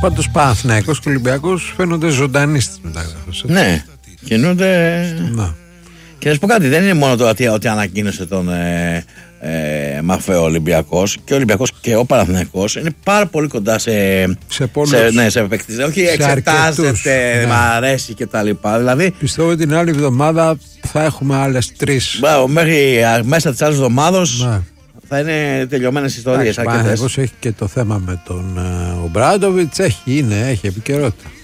Πάντως Παναθηναϊκός και Ολυμπιακός φαίνονται ζωντανοί στις μεταγραφές. Ναι, κινούνται. Να. Και να σου πω κάτι, δεν είναι μόνο το ότι ανακοίνωσε τον Μαφέο Ολυμπιακός, και ο Ολυμπιακός και ο Παναθηναϊκός είναι πάρα πολύ κοντά σε παίκτες. Όχι, εξετάζεται, ναι. μ' αρέσει και τα λοιπά. Δηλαδή, πιστεύω ότι την άλλη εβδομάδα θα έχουμε άλλες 3. Μέχρι μέσα της άλλης εβδομάδος Ναι. θα είναι τελειωμένες ιστορίες. Ο Παναθηναϊκός έχει και το θέμα με τον Ομπράντοβιτς, έχει επικαιρότητα.